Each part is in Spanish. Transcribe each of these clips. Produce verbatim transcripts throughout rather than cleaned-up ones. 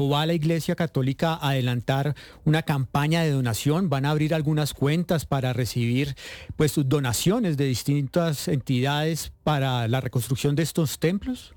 ¿Va la Iglesia Católica a adelantar una campaña de donación? ¿Van a abrir algunas cuentas para recibir pues sus donaciones de distintas entidades para la reconstrucción de estos templos?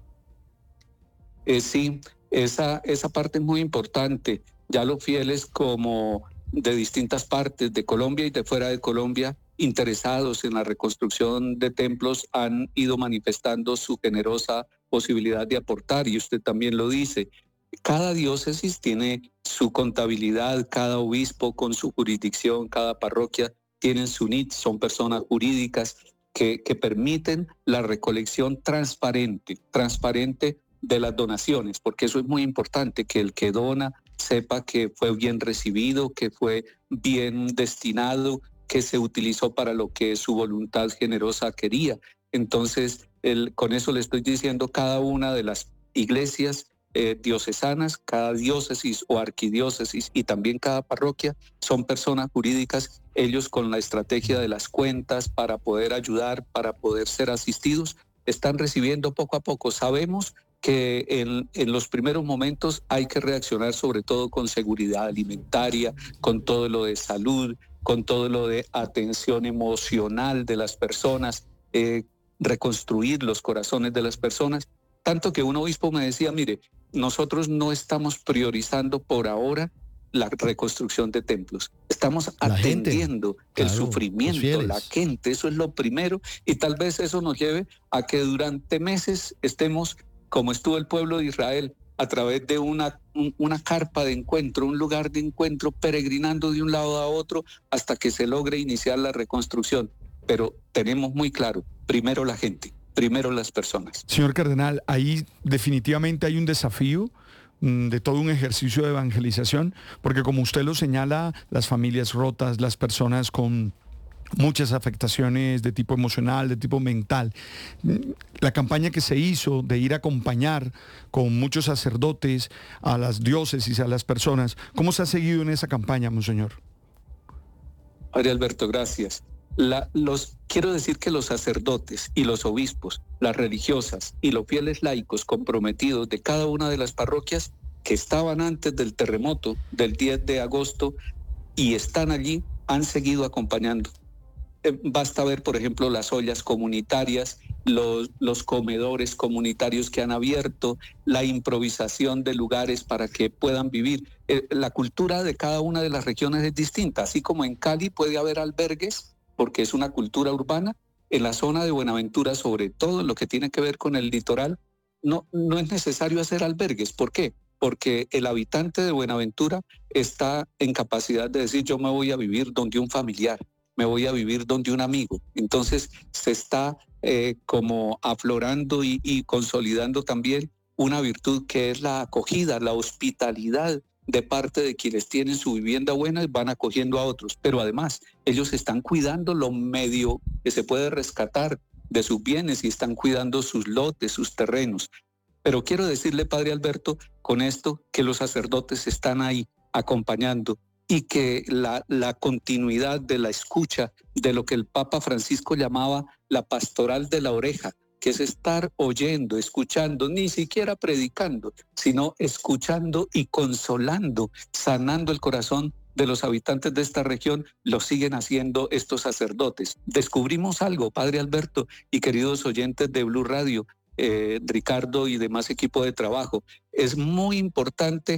Eh, sí, esa, esa parte es muy importante. Ya los fieles como de distintas partes de Colombia y de fuera de Colombia, interesados en la reconstrucción de templos, han ido manifestando su generosa posibilidad de aportar, y usted también lo dice. Cada diócesis tiene su contabilidad, cada obispo con su jurisdicción, cada parroquia tienen su N I T, son personas jurídicas que, que permiten la recolección transparente, transparente de las donaciones, porque eso es muy importante, que el que dona sepa que fue bien recibido, que fue bien destinado, que se utilizó para lo que su voluntad generosa quería. Entonces, el, con eso le estoy diciendo, cada una de las iglesias eh, diocesanas, cada diócesis o arquidiócesis y también cada parroquia son personas jurídicas, ellos con la estrategia de las cuentas para poder ayudar, para poder ser asistidos, están recibiendo poco a poco. Sabemos que en, en los primeros momentos hay que reaccionar sobre todo con seguridad alimentaria, con todo lo de salud, con todo lo de atención emocional de las personas, eh, reconstruir los corazones de las personas. Tanto que un obispo me decía, mire, nosotros no estamos priorizando por ahora la reconstrucción de templos. Estamos La atendiendo gente, claro, el sufrimiento, la gente, eso es lo primero, y tal vez eso nos lleve a que durante meses estemos, como estuvo el pueblo de Israel, a través de una, un, una carpa de encuentro, un lugar de encuentro, peregrinando de un lado a otro hasta que se logre iniciar la reconstrucción. Pero tenemos muy claro, primero la gente, primero las personas. Señor Cardenal, ahí definitivamente hay un desafío de todo un ejercicio de evangelización, porque como usted lo señala, las familias rotas, las personas con muchas afectaciones de tipo emocional, de tipo mental. La campaña que se hizo de ir a acompañar con muchos sacerdotes a las diócesis, a las personas, ¿cómo se ha seguido en esa campaña, monseñor? Padre Alberto, gracias. La, los, quiero decir que los sacerdotes y los obispos, las religiosas y los fieles laicos comprometidos de cada una de las parroquias que estaban antes del terremoto del diez de agosto y están allí, han seguido acompañando. Eh, basta ver, por ejemplo, las ollas comunitarias, los, los comedores comunitarios que han abierto, la improvisación de lugares para que puedan vivir. Eh, la cultura de cada una de las regiones es distinta, así como en Cali puede haber albergues, porque es una cultura urbana. En la zona de Buenaventura, sobre todo en lo que tiene que ver con el litoral, no, no es necesario hacer albergues. ¿Por qué? Porque el habitante de Buenaventura está en capacidad de decir, yo me voy a vivir donde un familiar, me voy a vivir donde un amigo. Entonces se está eh, como aflorando y, y consolidando también una virtud que es la acogida, la hospitalidad de parte de quienes tienen su vivienda buena y van acogiendo a otros. Pero además, ellos están cuidando lo medio que se puede rescatar de sus bienes y están cuidando sus lotes, sus terrenos. Pero quiero decirle, Padre Alberto, con esto, que los sacerdotes están ahí acompañando y que la, la continuidad de la escucha de lo que el Papa Francisco llamaba la pastoral de la oreja, que es estar oyendo, escuchando, ni siquiera predicando, sino escuchando y consolando, sanando el corazón de los habitantes de esta región, lo siguen haciendo estos sacerdotes. Descubrimos algo, Padre Alberto y queridos oyentes de Blue Radio, eh, Ricardo y demás equipo de trabajo, es muy importante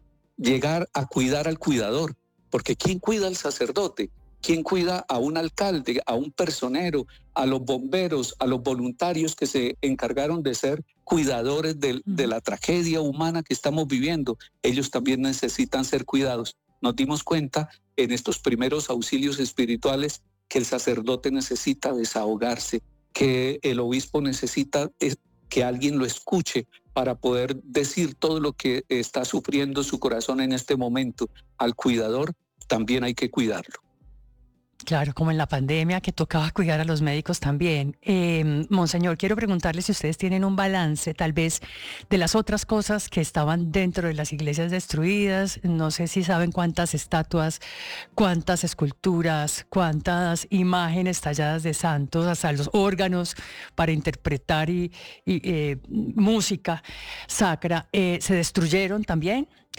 llegar a cuidar al cuidador, porque ¿quién cuida al sacerdote? ¿Quién cuida a un alcalde, a un personero, a los bomberos, a los voluntarios que se encargaron de ser cuidadores de, de la tragedia humana que estamos viviendo? Ellos también necesitan ser cuidados. Nos dimos cuenta en estos primeros auxilios espirituales que el sacerdote necesita desahogarse, que el obispo necesita que alguien lo escuche para poder decir todo lo que está sufriendo su corazón en este momento. Al cuidador también hay que cuidarlo. Claro, como en la pandemia que tocaba cuidar a los médicos también. Eh, Monseñor, quiero preguntarle si ustedes tienen un balance tal vez de las otras cosas que estaban dentro de las iglesias destruidas. No sé si saben cuántas estatuas, cuántas esculturas, cuántas imágenes talladas de santos, hasta los órganos para interpretar y, y, eh, música sacra, eh, se destruyeron también.